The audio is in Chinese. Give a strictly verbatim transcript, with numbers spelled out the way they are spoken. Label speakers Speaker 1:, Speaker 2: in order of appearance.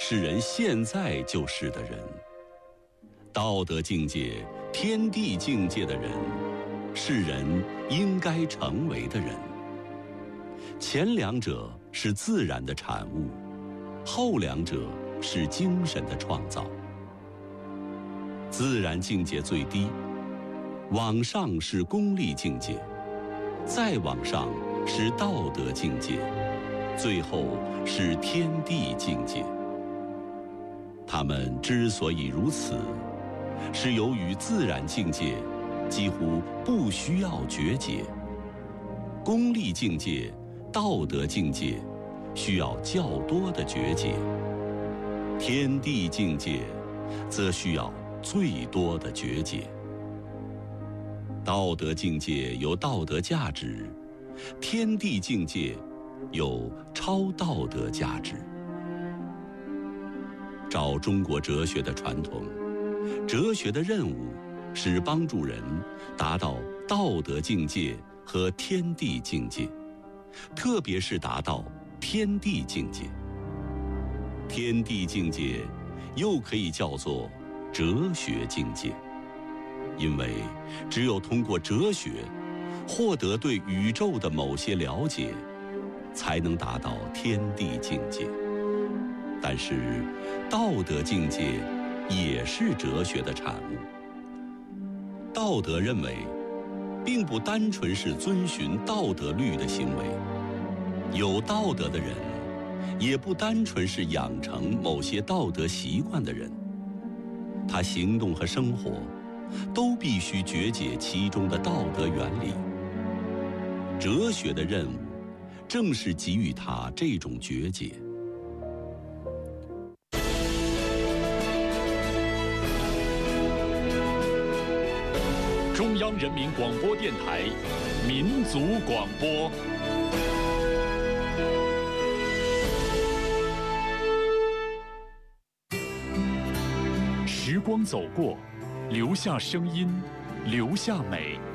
Speaker 1: 是人现在就是的人。道德境界、天地境界的人，是人应该成为的人。前两者是自然的产物，后两者是精神的创造。自然境界最低，往上是功利境界，再往上是道德境界，最后是天地境界。他们之所以如此，是由于自然境界几乎不需要觉解，功利境界、道德境界需要较多的觉解，天地境界则需要最多的觉解。道德境界有道德价值，天地境界有超道德价值。照中国哲学的传统，哲学的任务是帮助人达到道德境界和天地境界，特别是达到天地境界。天地境界又可以叫做哲学境界，因为只有通过哲学获得对宇宙的某些了解，才能达到天地境界。但是道德境界也是哲学的产物。道德认为并不单纯是遵循道德律的行为，有道德的人也不单纯是养成某些道德习惯的人，他行动和生活都必须觉解其中的道德原理。哲学的任务正是给予他这种觉解。
Speaker 2: 中央人民广播电台民族广播。时光走过，留下声音，留下美，